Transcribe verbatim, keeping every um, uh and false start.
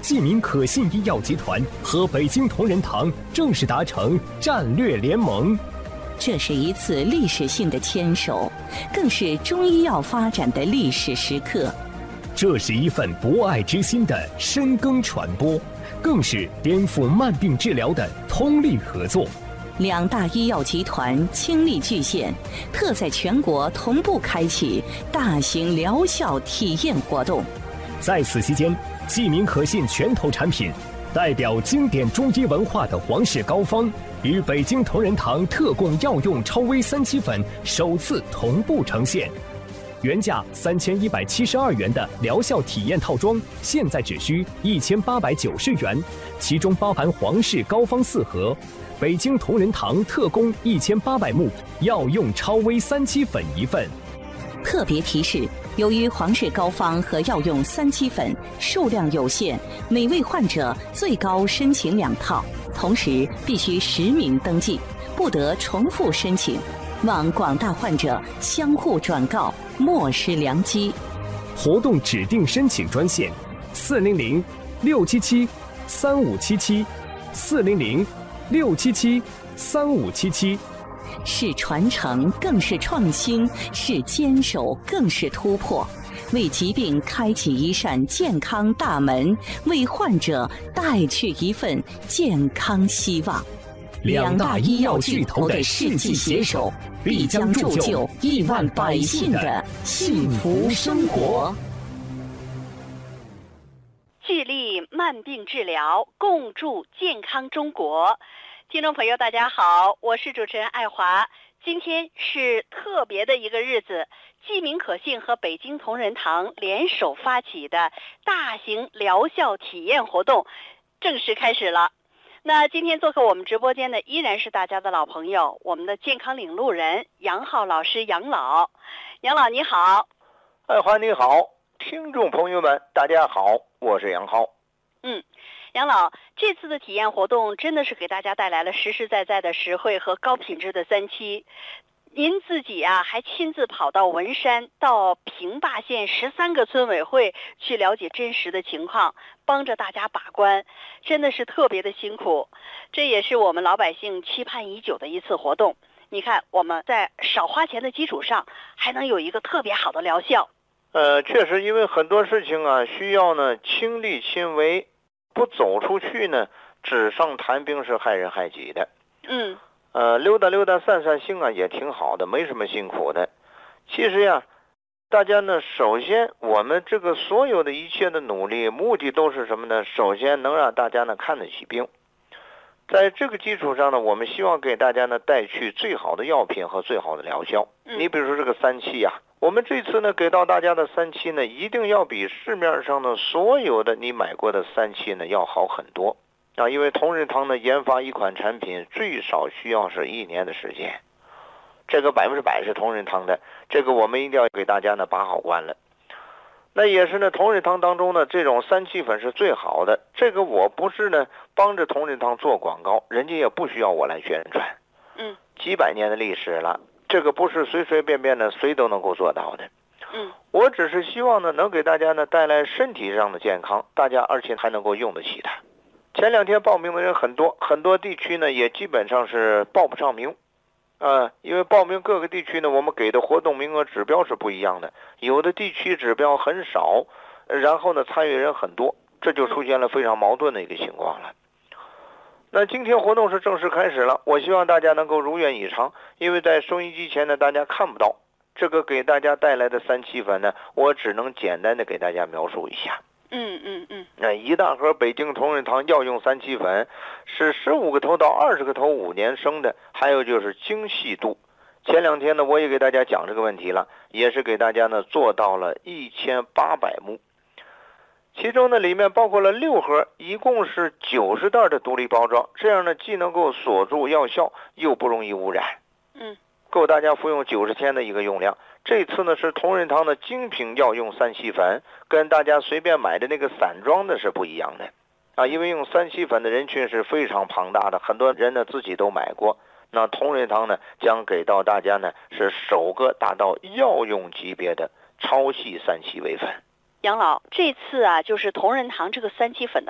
济民可信医药集团和北京同仁堂正式达成战略联盟。 这是一次历史性的牵手，更是中医药发展的历史时刻。 这是一份博爱之心的深耕传播，更是颠覆慢病治疗的通力合作。 两大医药集团倾力巨献，特在全国同步开启大型疗效体验活动。 在此期间，济民可信拳头产品代表经典中医文化的皇氏膏方与北京同仁堂特供药用超微三七粉首次同步呈现。原价三千一百七十二元的疗效体验套装，现在只需一千八百九十元，其中包含皇氏膏方四盒，北京同仁堂特供一千八百目药用超微三七粉一份。 特别提示：由于皇氏膏方和药用三七粉数量有限，每位患者最高申请两套，同时必须实名登记，不得重复申请。望广大患者相互转告，莫失良机。 活动指定申请专线：四零零六七七三五七七，四零零六七七三五七七。 是传承，更是创新；是坚守，更是突破。为疾病开启一扇健康大门，为患者带去一份健康希望。 两大医药巨头的世纪携手，必将铸就亿万百姓的幸福生活。 聚力慢病治疗，共筑健康中国。听众朋友大家好，我是主持人爱华。今天是特别的一个日子，济民可信和北京同仁堂联手发起的大型疗效体验活动正式开始了。那今天做客我们直播间的依然是大家的老朋友，我们的健康领路人杨浩老师杨老。杨老你好。 爱华你好，听众朋友们大家好，我是杨浩。 嗯，杨老，这次的体验活动真的是给大家带来了实实在在的实惠和高品质的三期。您自己啊，还亲自跑到文山，到平坝县十三个村委会去了解真实的情况，帮着大家把关，真的是特别的辛苦。这也是我们老百姓期盼已久的一次活动。你看，我们在少花钱的基础上，还能有一个特别好的疗效。 呃，确实，因为很多事情啊，需要呢亲力亲为，不走出去呢，纸上谈兵是害人害己的。 嗯。 呃，溜达溜达散散心啊，也挺好的，没什么辛苦的。其实呀，大家呢，首先我们这个所有的一切的努力，目的都是什么呢？首先能让大家呢看得起病，在这个基础上呢，我们希望给大家呢带去最好的药品和最好的疗效。 嗯、 你比如说这个三期呀、啊，我们这次呢给到大家的三期呢，一定要比市面上的所有的你买过的三期呢要好很多。啊，因为同仁堂呢研发一款产品最少需要是一年的时间，这个百分之百是同仁堂的，这个我们一定要给大家呢把好关了。那也是呢，同仁堂当中呢这种三七粉是最好的，这个我不是呢帮着同仁堂做广告，人家也不需要我来宣传。 嗯， 几百年的历史了，这个不是随随便便的谁都能够做到的。 嗯， 我只是希望呢能给大家呢带来身体上的健康，大家而且还能够用得起它。前两天报名的人很多，很多地区呢也基本上是报不上名，呃，因为报名各个地区呢，我们给的活动名额指标是不一样的，有的地区指标很少，然后呢参与人很多，这就出现了非常矛盾的一个情况了。那今天活动是正式开始了，我希望大家能够如愿以偿，因为在收音机前呢大家看不到这个给大家带来的三七粉呢，我只能简单的给大家描述一下。 嗯嗯嗯， 那一大盒北京同仁堂药用三七粉是十五个头到二十个头五年生的，还有就是精细度。前两天呢，我也给大家讲这个问题了，也是给大家呢做到了一千八百目。其中呢，里面包括了六盒，一共是九十袋的独立包装，这样呢既能够锁住药效，又不容易污染。 嗯， 够大家服用九十天的一个用量。这次呢是同仁堂的精品药用三七粉，跟大家随便买的那个散装的是不一样的啊，因为用三七粉的人群是非常庞大的，很多人呢自己都买过。那同仁堂呢将给到大家呢是首个达到药用级别的超细三七微粉。 杨老，这次啊就是同仁堂这个三七粉的